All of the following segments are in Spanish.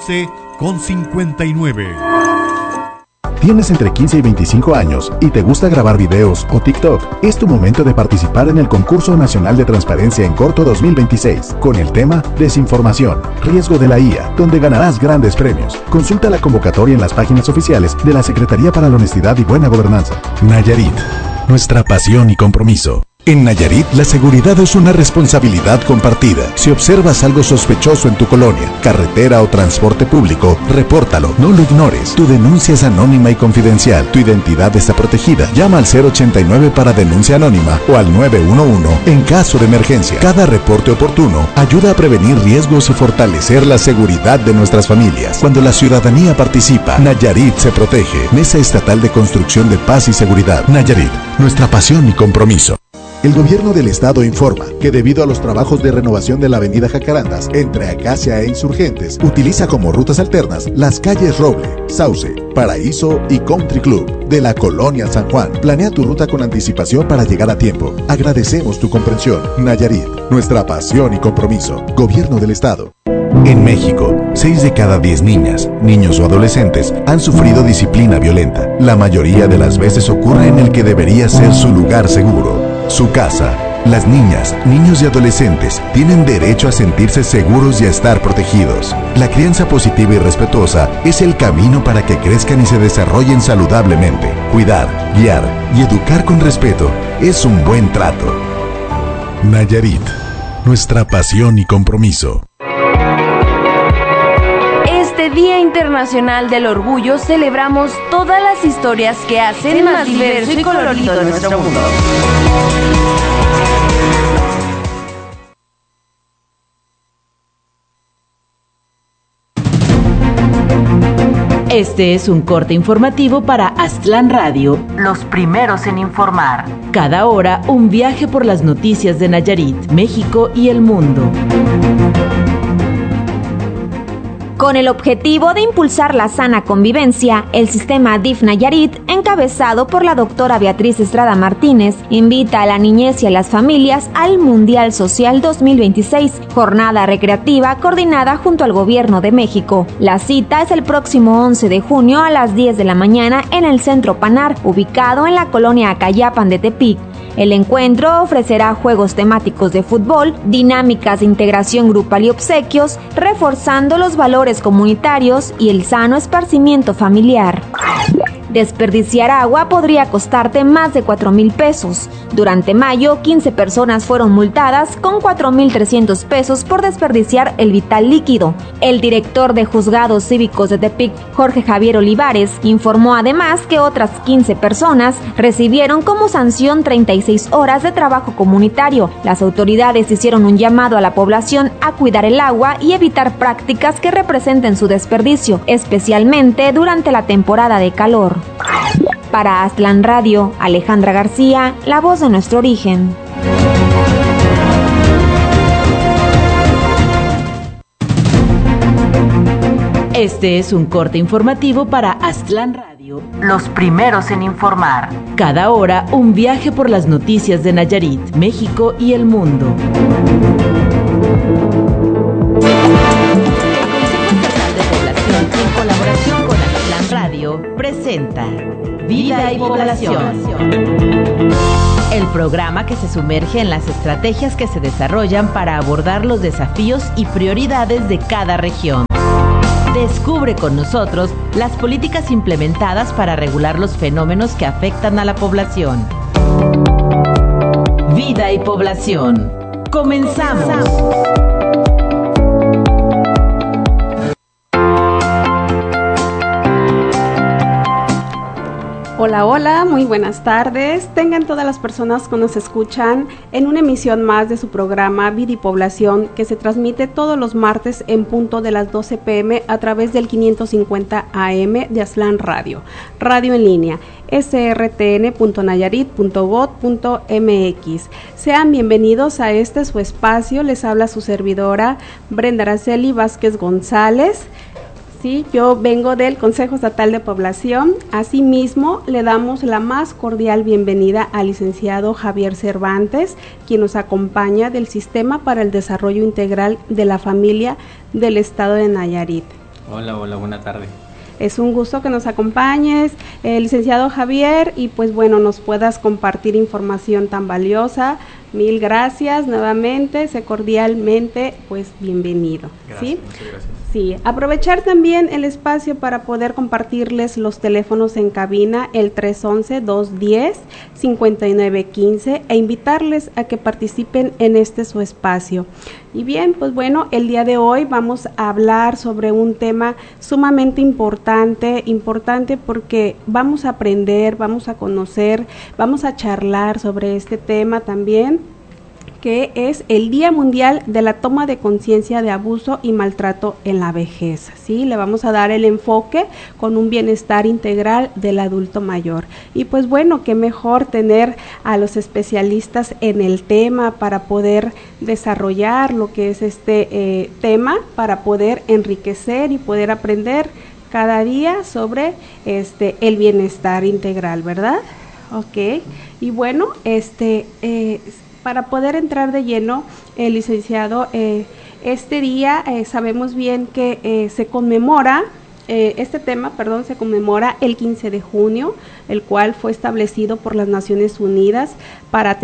11:59. ¿Tienes entre 15 y 25 años y te gusta grabar videos o TikTok? Es tu momento de participar en el Concurso Nacional de Transparencia en Corto 2026, con el tema Desinformación, riesgo de la IA, donde ganarás grandes premios. Consulta la convocatoria en las páginas oficiales de la Secretaría para la Honestidad y Buena Gobernanza. Nayarit, nuestra pasión y compromiso. En Nayarit, la seguridad es una responsabilidad compartida. Si observas algo sospechoso en tu colonia, carretera o transporte público, repórtalo, no lo ignores. Tu denuncia es anónima y confidencial. Tu identidad está protegida. Llama al 089 para denuncia anónima o al 911 en caso de emergencia. Cada reporte oportuno ayuda a prevenir riesgos y fortalecer la seguridad de nuestras familias. Cuando la ciudadanía participa, Nayarit se protege. Mesa Estatal de Construcción de Paz y Seguridad. Nayarit, nuestra pasión y compromiso. El gobierno del estado informa que debido a los trabajos de renovación de la avenida Jacarandas entre Acacia e Insurgentes, utiliza como rutas alternas las calles Roble, Sauce, Paraíso y Country Club de la Colonia San Juan. Planea tu ruta con anticipación para llegar a tiempo. Agradecemos tu comprensión. Nayarit, nuestra pasión y compromiso. Gobierno del estado. En México, 6 de cada 10 niñas, niños o adolescentes han sufrido disciplina violenta. La mayoría de las veces ocurre en el que debería ser su lugar seguro, su casa. Las niñas, niños y adolescentes tienen derecho a sentirse seguros y a estar protegidos. La crianza positiva y respetuosa es el camino para que crezcan y se desarrollen saludablemente. Cuidar, guiar y educar con respeto es un buen trato. Nayarit, nuestra pasión y compromiso. Este Día Internacional del Orgullo celebramos todas las historias que hacen más diverso y colorido de nuestro mundo. Este es un corte informativo para Aztlán Radio, los primeros en informar. Cada hora, un viaje por las noticias de Nayarit, México y el mundo. Con el objetivo de impulsar la sana convivencia, el sistema DIF Nayarit, encabezado por la doctora Beatriz Estrada Martínez, invita a la niñez y a las familias al Mundial Social 2026, jornada recreativa coordinada junto al Gobierno de México. La cita es el próximo 11 de junio a las 10 de la mañana en el Centro Panar, ubicado en la colonia Acayapan de Tepic. El encuentro ofrecerá juegos temáticos de fútbol, dinámicas de integración grupal y obsequios, reforzando los valores comunitarios y el sano esparcimiento familiar. Desperdiciar agua podría costarte más de 4,000 pesos. Durante mayo, 15 personas fueron multadas con 4,300 pesos por desperdiciar el vital líquido. El director de Juzgados Cívicos de Tepic, Jorge Javier Olivares, informó además que otras 15 personas recibieron como sanción 36 horas de trabajo comunitario. Las autoridades hicieron un llamado a la población a cuidar el agua y evitar prácticas que representen su desperdicio, especialmente durante la temporada de calor. Para Aztlán Radio, Alejandra García, la voz de nuestro origen. Este es un corte informativo para Aztlán Radio, los primeros en informar. Cada hora, un viaje por las noticias de Nayarit, México y el mundo. En colaboración con Aztlán Radio, presenta Vida y Población. El programa que se sumerge en las estrategias que se desarrollan para abordar los desafíos y prioridades de cada región. Descubre con nosotros las políticas implementadas para regular los fenómenos que afectan a la población. Vida y Población. ¡Comenzamos! Hola, hola, muy buenas tardes. Tengan todas las personas que nos escuchan en una emisión más de su programa Vida y Población, que se transmite todos los martes en punto de las 12 p.m. a través del 550 AM de Aztlán Radio, radio en línea, srtn.nayarit.gov.mx. Sean bienvenidos a este su espacio. Les habla su servidora Brenda Araceli Vázquez González. Sí, yo vengo del Consejo Estatal de Población. Asimismo, le damos la más cordial bienvenida al licenciado Javier Cervantes, quien nos acompaña del Sistema para el Desarrollo Integral de la Familia del Estado de Nayarit. Hola, buena tarde. Es un gusto que nos acompañes, licenciado Javier, y pues bueno, nos puedas compartir información tan valiosa. Mil gracias nuevamente, sé cordialmente, pues bienvenido. Gracias, ¿sí? Muchas gracias. Sí, aprovechar también el espacio para poder compartirles los teléfonos en cabina, el 311-210-5915, e invitarles a que participen en su espacio. Y bien, pues bueno, el día de hoy vamos a hablar sobre un tema sumamente importante porque vamos a aprender, vamos a conocer, vamos a charlar sobre este tema también, que es el Día Mundial de la Toma de Conciencia de Abuso y Maltrato en la Vejez, ¿sí? Le vamos a dar el enfoque con un bienestar integral del adulto mayor. Y pues bueno, qué mejor tener a los especialistas en el tema para poder desarrollar lo que es este tema, para poder enriquecer y poder aprender cada día sobre el bienestar integral, ¿verdad? Ok, y bueno, para poder entrar de lleno, licenciado, este día sabemos bien que se conmemora el 15 de junio, el cual fue establecido por las Naciones Unidas para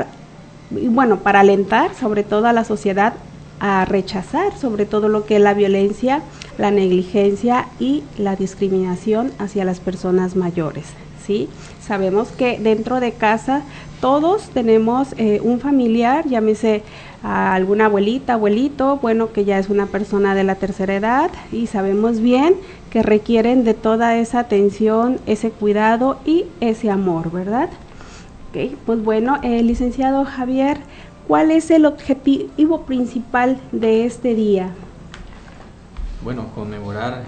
alentar sobre todo a la sociedad a rechazar sobre todo lo que es la violencia, la negligencia y la discriminación hacia las personas mayores, ¿sí? Sabemos que dentro de casa todos tenemos un familiar, llámese a alguna abuelita, abuelito, bueno, que ya es una persona de la tercera edad, y sabemos bien que requieren de toda esa atención, ese cuidado y ese amor, ¿verdad? Okay, pues bueno, licenciado Javier, ¿cuál es el objetivo principal de este día? Bueno, conmemorar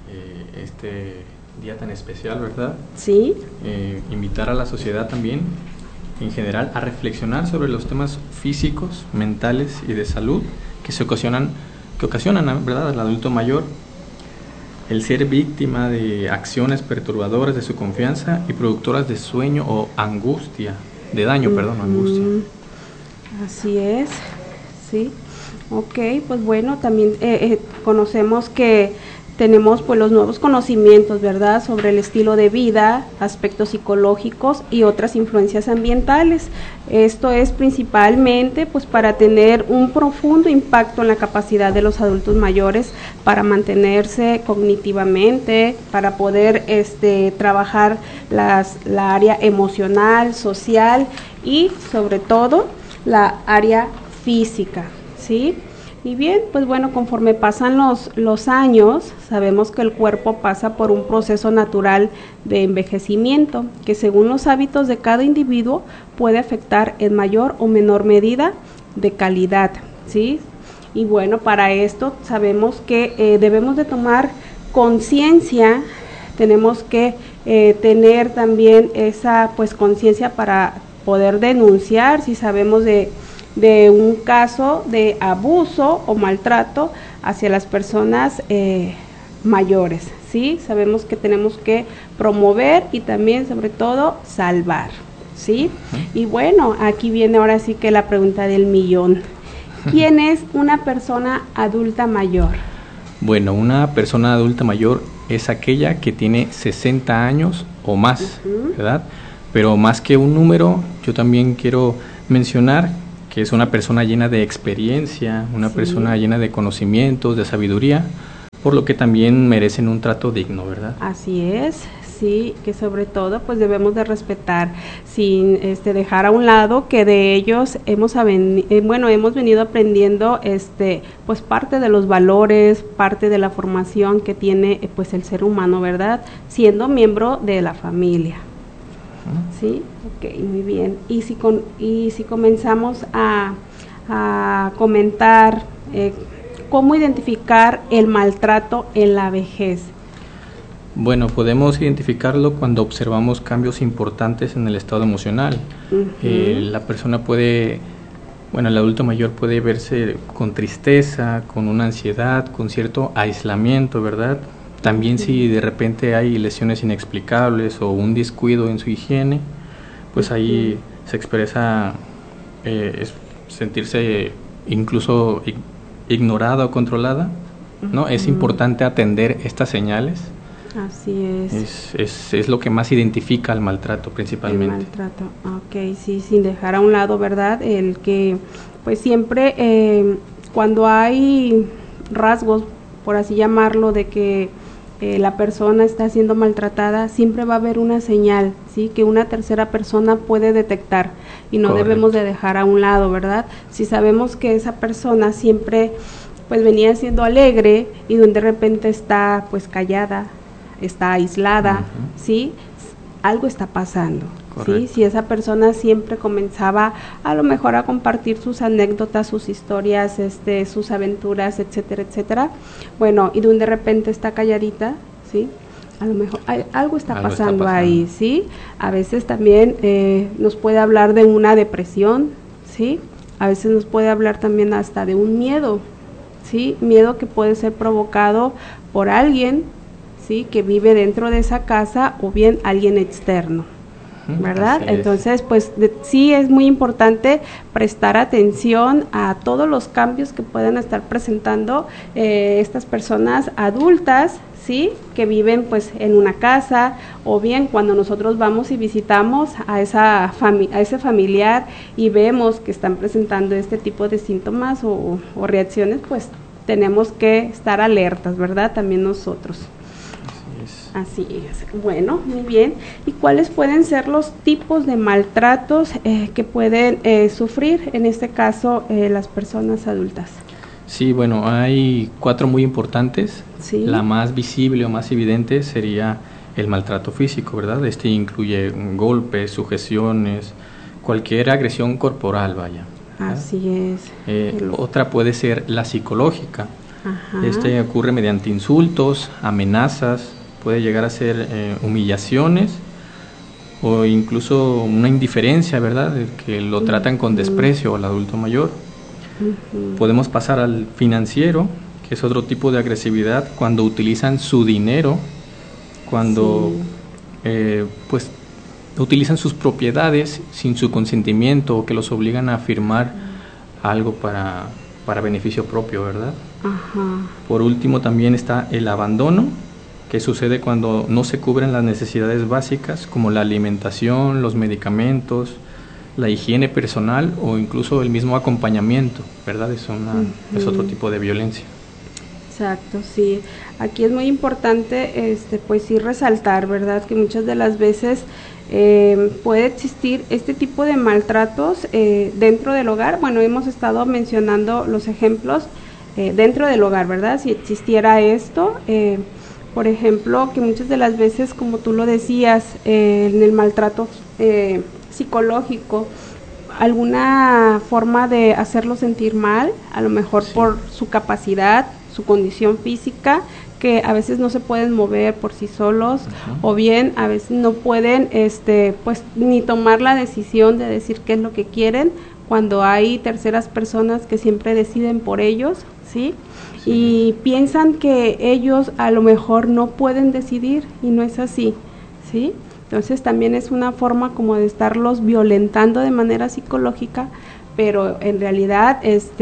este día tan especial, ¿verdad? Sí. Invitar a la sociedad también, en general, a reflexionar sobre los temas físicos, mentales y de salud que ocasionan, ¿verdad?, al adulto mayor, el ser víctima de acciones perturbadoras de su confianza y productoras de sueño o angustia, de daño, angustia. Así es, sí. Ok, pues bueno, también conocemos que tenemos pues los nuevos conocimientos, ¿verdad?, sobre el estilo de vida, aspectos psicológicos y otras influencias ambientales. Esto es principalmente pues para tener un profundo impacto en la capacidad de los adultos mayores para mantenerse cognitivamente, para poder trabajar la área emocional, social y sobre todo la área física, ¿sí? Y bien, pues bueno, conforme pasan los años, sabemos que el cuerpo pasa por un proceso natural de envejecimiento, que según los hábitos de cada individuo puede afectar en mayor o menor medida de calidad, ¿sí? Y bueno, para esto sabemos que debemos de tomar conciencia, tenemos que tener también esa pues conciencia para poder denunciar si sabemos de un caso de abuso o maltrato hacia las personas mayores, ¿sí? Sabemos que tenemos que promover y también, sobre todo, salvar, ¿sí? Y bueno, aquí viene ahora sí que la pregunta del millón. ¿Quién es una persona adulta mayor? Bueno, una persona adulta mayor es aquella que tiene 60 años o más, ¿verdad? Pero más que un número, yo también quiero mencionar que es una persona llena de experiencia, una persona llena de conocimientos, de sabiduría, por lo que también merecen un trato digno, ¿verdad? Así es, sí, que sobre todo pues debemos de respetar sin dejar a un lado que de ellos hemos venido aprendiendo pues parte de los valores, parte de la formación que tiene pues el ser humano, ¿verdad? Siendo miembro de la familia. Sí, ok, muy bien. Y si comenzamos a comentar cómo identificar el maltrato en la vejez. Bueno, podemos identificarlo cuando observamos cambios importantes en el estado emocional. La persona el adulto mayor puede verse con tristeza, con una ansiedad, con cierto aislamiento, ¿verdad? También si de repente hay lesiones inexplicables o un descuido en su higiene, pues ahí se expresa sentirse incluso ignorada o controlada, ¿no? Es importante atender estas señales. Así es. Es lo que más identifica al maltrato principalmente. El maltrato, ok, sí, sin dejar a un lado, ¿verdad? El que, pues siempre cuando hay rasgos, por así llamarlo, de que la persona está siendo maltratada, siempre va a haber una señal, ¿sí? Que una tercera persona puede detectar y no Correcto. debemos de dejar a un lado, ¿verdad? Si sabemos que esa persona siempre pues venía siendo alegre y de repente está pues callada, está aislada, ¿sí? Algo está pasando, ¿sí? Si esa persona siempre comenzaba a lo mejor a compartir sus anécdotas, sus historias, sus aventuras, etcétera, etcétera, bueno, y de repente está calladita, ¿sí? A lo mejor algo está pasando ahí, ¿sí? A veces también nos puede hablar de una depresión, ¿sí? A veces nos puede hablar también hasta de un miedo, ¿sí? Miedo que puede ser provocado por alguien, ¿sí? Que vive dentro de esa casa o bien alguien externo, ¿verdad? Entonces, pues sí es muy importante prestar atención a todos los cambios que pueden estar presentando estas personas adultas, ¿sí? Que viven pues en una casa o bien cuando nosotros vamos y visitamos a ese familiar y vemos que están presentando este tipo de síntomas o reacciones, pues tenemos que estar alertas, ¿verdad? También nosotros. Así es. Bueno, muy bien. ¿Y cuáles pueden ser los tipos de maltratos que pueden sufrir, en este caso, las personas adultas? Sí, bueno, hay 4 muy importantes. ¿Sí? La más visible o más evidente sería el maltrato físico, ¿verdad? Este incluye golpes, sujeciones, cualquier agresión corporal, vaya, ¿verdad? Así es. Otra puede ser la psicológica. Ajá. Este ocurre mediante insultos, amenazas, puede llegar a ser humillaciones o incluso una indiferencia, ¿verdad? Que lo tratan con desprecio al adulto mayor. Podemos pasar al financiero, que es otro tipo de agresividad, cuando utilizan su dinero, cuando pues utilizan sus propiedades sin su consentimiento o que los obligan a firmar algo para beneficio propio, ¿verdad? Ajá. Por último también está el abandono, que sucede cuando no se cubren las necesidades básicas como la alimentación, los medicamentos, la higiene personal o incluso el mismo acompañamiento, ¿verdad? Es otro tipo de violencia. Exacto, sí. Aquí es muy importante, pues sí resaltar, ¿verdad? Que muchas de las veces puede existir este tipo de maltratos dentro del hogar. Bueno, hemos estado mencionando los ejemplos dentro del hogar, ¿verdad? Si existiera esto, por ejemplo, que muchas de las veces, como tú lo decías, en el maltrato psicológico, alguna forma de hacerlo sentir mal, a lo mejor por su capacidad, su condición física, que a veces no se pueden mover por sí solos, o bien a veces no pueden pues ni tomar la decisión de decir qué es lo que quieren, cuando hay terceras personas que siempre deciden por ellos, ¿sí? Y piensan que ellos a lo mejor no pueden decidir y no es así, ¿sí? Entonces también es una forma como de estarlos violentando de manera psicológica, pero en realidad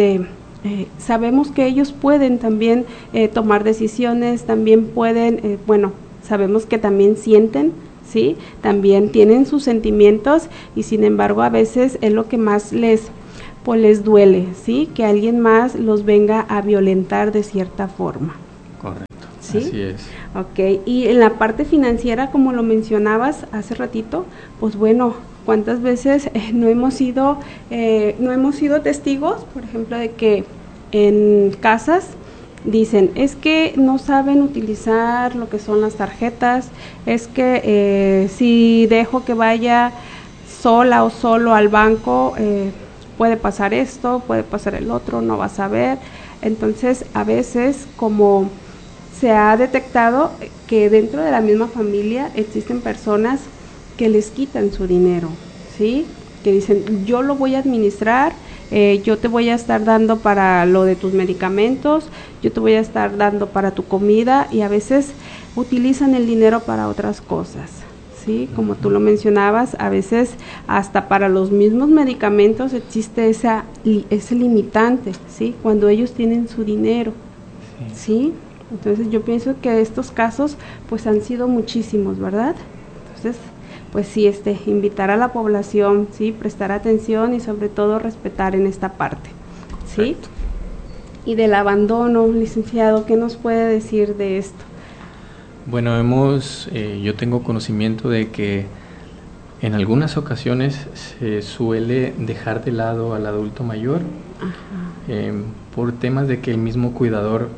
sabemos que ellos pueden también tomar decisiones, también pueden, sabemos que también sienten, ¿sí? También tienen sus sentimientos y sin embargo a veces es lo que más les duele, ¿sí? Que alguien más los venga a violentar de cierta forma. Correcto, ¿sí? Así es. Ok, y en la parte financiera, como lo mencionabas hace ratito, pues bueno, ¿cuántas veces no hemos sido testigos, por ejemplo, de que en casas dicen, es que no saben utilizar lo que son las tarjetas, es que si dejo que vaya sola o solo al banco, puede pasar esto, puede pasar el otro, no vas a ver? Entonces, a veces, como se ha detectado que dentro de la misma familia existen personas que les quitan su dinero, ¿sí? Que dicen, yo lo voy a administrar, yo te voy a estar dando para lo de tus medicamentos, yo te voy a estar dando para tu comida, y a veces utilizan el dinero para otras cosas, ¿sí? Como tú lo mencionabas, a veces hasta para los mismos medicamentos existe ese limitante, ¿sí? Cuando ellos tienen su dinero, Sí. Entonces yo pienso que estos casos pues han sido muchísimos, ¿verdad? Entonces, pues sí, invitar a la población, sí, prestar atención y sobre todo respetar en esta parte, ¿sí? Correcto. Y del abandono, licenciado, ¿qué nos puede decir de esto? Bueno, yo tengo conocimiento de que en algunas ocasiones se suele dejar de lado al adulto mayor por temas de que el mismo cuidador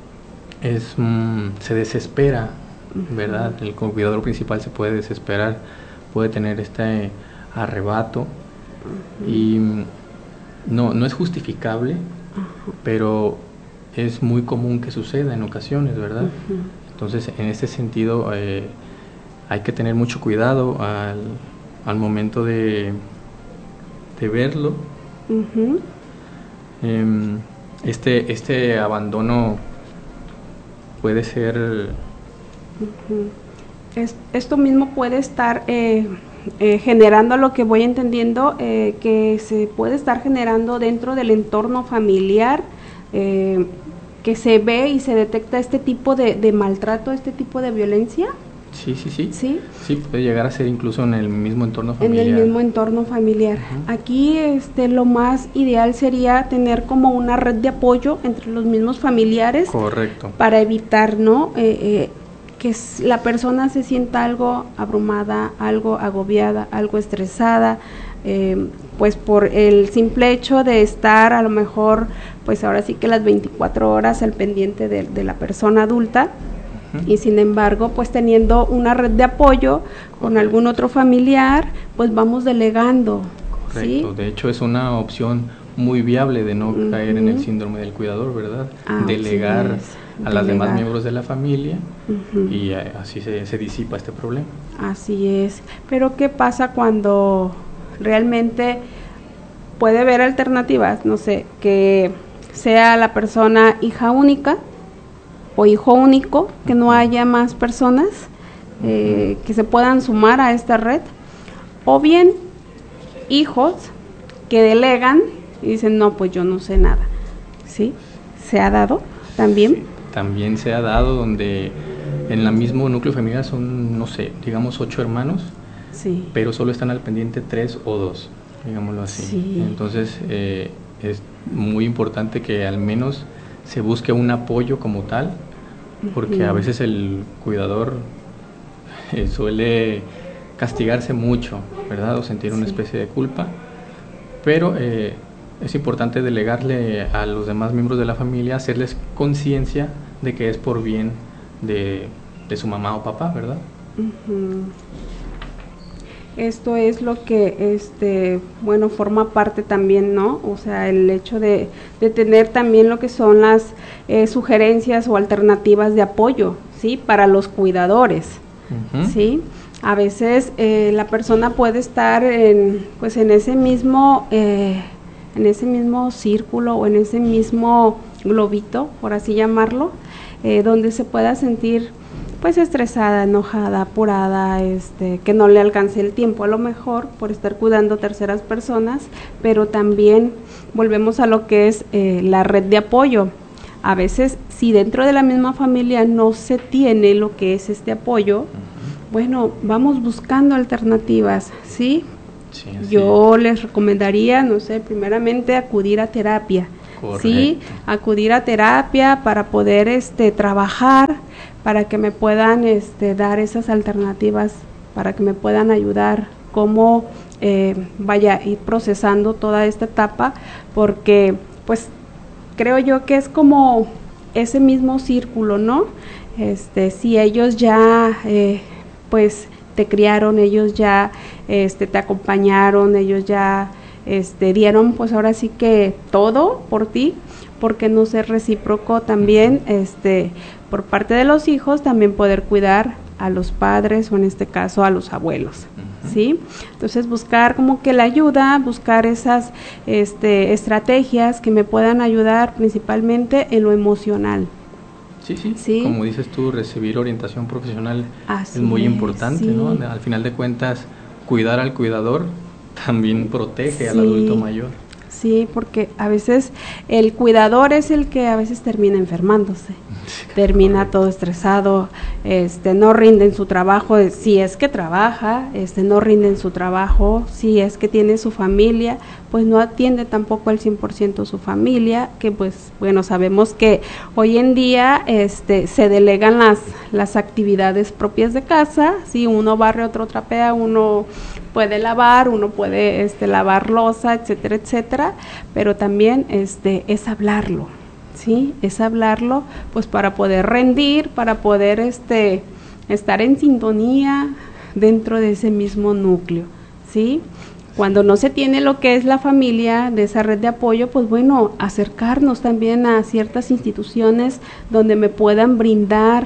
se desespera, ¿verdad? El cuidador principal se puede desesperar, puede tener este arrebato y no es justificable, pero es muy común que suceda en ocasiones, ¿verdad? Entonces, en ese sentido, hay que tener mucho cuidado al momento de verlo. Este abandono puede ser... Esto mismo puede estar generando, lo que voy entendiendo, que se puede estar generando dentro del entorno familiar, que se ve y se detecta este tipo de maltrato, este tipo de violencia. Sí. Sí, puede llegar a ser incluso en el mismo entorno familiar. En el mismo entorno familiar. Aquí lo más ideal sería tener como una red de apoyo entre los mismos familiares. Correcto. Para evitar, ¿no? Que la persona se sienta algo abrumada, algo agobiada, algo estresada, pues por el simple hecho de estar a lo mejor, pues ahora sí que las 24 horas al pendiente de la persona adulta. Y sin embargo, pues teniendo una red de apoyo con algún otro familiar, pues vamos delegando. Correcto, ¿sí? De hecho es una opción muy viable de no caer en el síndrome del cuidador, ¿verdad? Delegar a las demás miembros de la familia y así se disipa este problema. Así es, pero ¿qué pasa cuando realmente puede haber alternativas? No sé, que sea la persona hija única o hijo único, que no haya más personas que se puedan sumar a esta red, o bien hijos que delegan y dicen, no, pues yo no sé nada, ¿sí? ¿Se ha dado también? Sí, también se ha dado donde en el mismo núcleo familiar son, no sé, digamos 8 hermanos, sí, pero solo están al pendiente 3 o 2, digámoslo así. Sí. Entonces es muy importante que al menos se busque un apoyo como tal, porque a veces el cuidador suele castigarse mucho, ¿verdad? O sentir una especie de culpa, pero es importante delegarle a los demás miembros de la familia, hacerles conciencia de que es por bien de su mamá o papá, ¿verdad? Esto es lo que, bueno, forma parte también, ¿no? O sea, el hecho de tener también lo que son las sugerencias o alternativas de apoyo, ¿sí? Para los cuidadores, ¿sí? A veces la persona puede estar en ese mismo círculo o en ese mismo globito, por así llamarlo, donde se pueda sentir pues estresada, enojada, apurada, que no le alcance el tiempo a lo mejor por estar cuidando terceras personas, pero también volvemos a lo que es la red de apoyo. A veces, si dentro de la misma familia no se tiene lo que es este apoyo, bueno, vamos buscando alternativas, ¿sí? Sí, yo les recomendaría, no sé, primeramente acudir a terapia. Correcto. Sí, acudir a terapia para poder trabajar, para que me puedan dar esas alternativas, para que me puedan ayudar cómo ir procesando toda esta etapa, porque pues creo yo que es como ese mismo círculo, ¿no? Si ellos ya pues te criaron, ellos ya te acompañaron, ellos ya dieron pues ahora sí que todo por ti, porque no ser recíproco también por parte de los hijos, también poder cuidar a los padres o en este caso a los abuelos, ¿sí? Entonces buscar como que la ayuda, buscar esas estrategias que me puedan ayudar principalmente en lo emocional. Sí, como dices tú, recibir orientación profesional es muy importante, ¿no? Al final de cuentas, cuidar al cuidador también protege al adulto mayor. Sí, porque a veces el cuidador es el que a veces termina enfermándose, termina todo estresado, no rinde en su trabajo, si es que trabaja, no rinde en su trabajo, si es que tiene su familia, pues no atiende tampoco al 100% su familia, que pues bueno, sabemos que hoy en día se delegan las actividades propias de casa, si uno barre, otro trapea, uno puede lavar, uno puede lavar loza, etcétera, etcétera, pero también es hablarlo, ¿sí? Es hablarlo pues para poder rendir, para poder estar en sintonía dentro de ese mismo núcleo, ¿sí? Cuando no se tiene lo que es la familia de esa red de apoyo, pues bueno, acercarnos también a ciertas instituciones donde me puedan brindar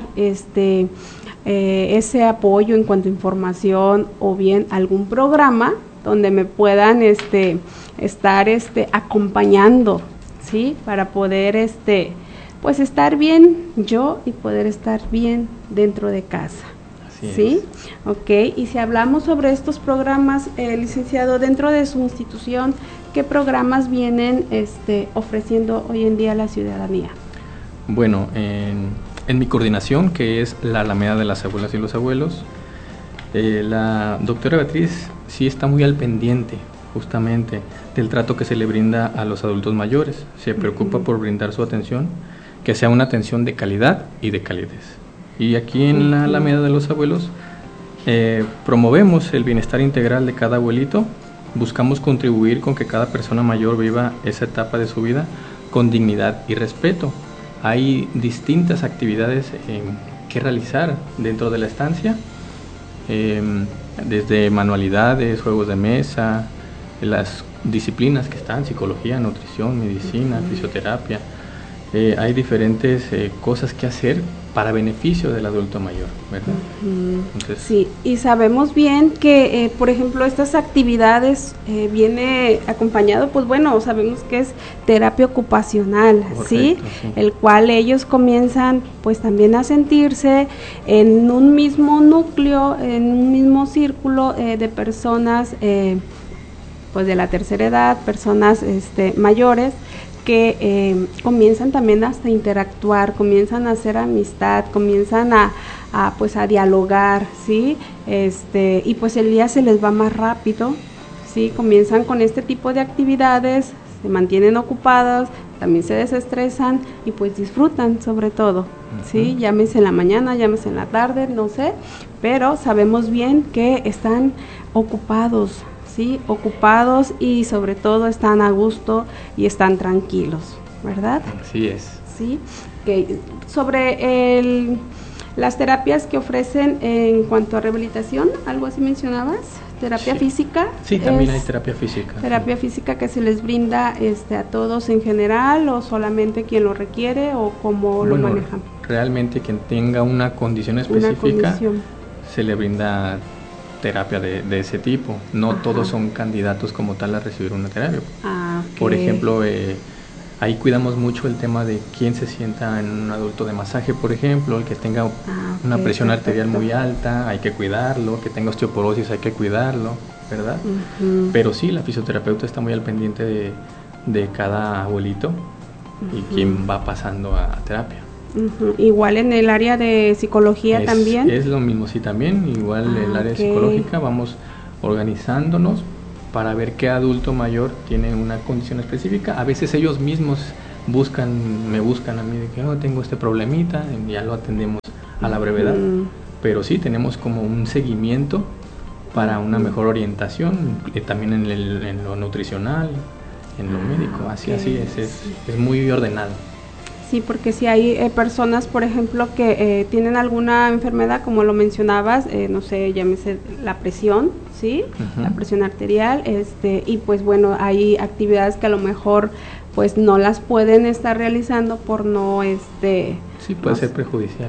ese apoyo en cuanto a información o bien algún programa donde me puedan estar acompañando, ¿sí? Para poder pues estar bien yo y poder estar bien dentro de casa. ¿Sí? Ok, y si hablamos sobre estos programas, licenciado, dentro de su institución, ¿qué programas vienen ofreciendo hoy en día a la ciudadanía? Bueno, en mi coordinación, que es la Alameda de las Abuelas y los Abuelos, la doctora Beatriz sí está muy al pendiente justamente del trato que se le brinda a los adultos mayores. Se preocupa por brindar su atención, que sea una atención de calidad y de calidez. Y aquí en la Alameda de los Abuelos promovemos el bienestar integral de cada abuelito, buscamos contribuir con que cada persona mayor viva esa etapa de su vida con dignidad y respeto. Hay distintas actividades que realizar dentro de la estancia, desde manualidades, juegos de mesa, las disciplinas que están, psicología, nutrición, medicina, fisioterapia. Hay diferentes cosas que hacer para beneficio del adulto mayor, ¿verdad? Entonces, sí, y sabemos bien que, por ejemplo, estas actividades viene acompañado, pues bueno, sabemos que es terapia ocupacional, correcto, ¿sí? El cual ellos comienzan pues también a sentirse en un mismo núcleo, en un mismo círculo de personas pues de la tercera edad, personas mayores, que comienzan también hasta interactuar, comienzan a hacer amistad, comienzan a dialogar, ¿sí? Y pues el día se les va más rápido, ¿sí? Comienzan con este tipo de actividades, se mantienen ocupadas, también se desestresan y pues disfrutan sobre todo, ¿sí? Llámese en la mañana, llámese en la tarde, no sé, pero sabemos bien que están ocupados, ¿sí? Ocupados y sobre todo están a gusto y están tranquilos, ¿verdad? Así es. Sí. Okay. Sobre las terapias que ofrecen en cuanto a rehabilitación, algo así mencionabas, terapia física. Sí, también hay terapia física. Terapia física que se les brinda a todos en general o solamente quien lo requiere o cómo lo manejan. Realmente quien tenga una condición específica se le brinda terapia de ese tipo. No todos son candidatos como tal a recibir una terapia. Okay. Por ejemplo, ahí cuidamos mucho el tema de quién se sienta en un adulto de masaje, por ejemplo, el que tenga una presión arterial muy alta, hay que cuidarlo, que tenga osteoporosis, hay que cuidarlo, ¿verdad? Pero sí, la fisioterapeuta está muy al pendiente de cada abuelito y quién va pasando a terapia. Igual en el área de psicología también. Es lo mismo, sí, también, igual el área psicológica, vamos organizándonos para ver qué adulto mayor tiene una condición específica. A veces ellos mismos me buscan a mí de que tengo este problemita, y ya lo atendemos a la brevedad. Pero sí, tenemos como un seguimiento para una mejor orientación, también en lo nutricional, en lo médico, así es muy ordenado. Sí, porque si hay personas, por ejemplo, que tienen alguna enfermedad, como lo mencionabas, no sé, llámese la presión, ¿sí? La presión arterial, y pues bueno, hay actividades que a lo mejor pues no las pueden estar realizando por no, sí, puede ser perjudicial.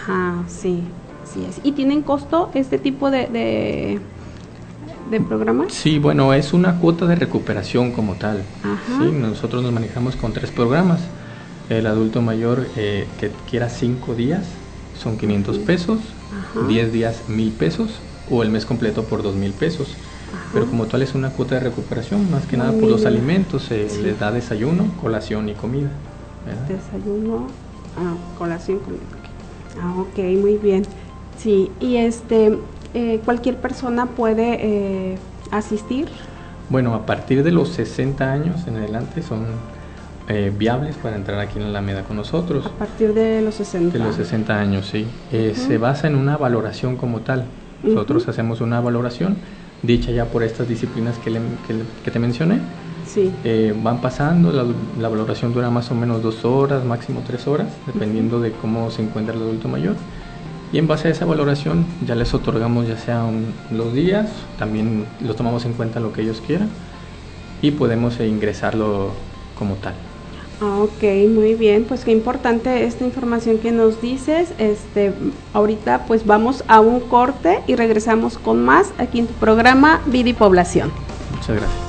Sí es. ¿Y tienen costo este tipo de programas? Sí, bueno, es una cuota de recuperación como tal. Sí, nosotros nos manejamos con 3 programas. El adulto mayor que quiera 5 días son 500 pesos, 10 días 1,000 pesos o el mes completo por 2,000 pesos. pero como tal es una cuota de recuperación, más que nada por los alimentos, se les da desayuno, colación y comida, ¿verdad? Desayuno, colación, comida. Ok, muy bien. Sí, y cualquier persona puede asistir. Bueno, a partir de los 60 años en adelante son viables para entrar aquí en la Alameda con nosotros. A partir de los 60. De los 60 años, sí. Se basa en una valoración como tal. Nosotros hacemos una valoración dicha ya por estas disciplinas que te mencioné. Sí. Van pasando, la valoración dura más o menos 2 horas, máximo 3 horas, dependiendo de cómo se encuentra el adulto mayor. Y en base a esa valoración ya les otorgamos ya sea los días, también lo tomamos en cuenta lo que ellos quieran y podemos ingresarlo como tal. Ok, muy bien, pues qué importante esta información que nos dices. Ahorita pues vamos a un corte y regresamos con más aquí en tu programa Vida y Población. Muchas gracias.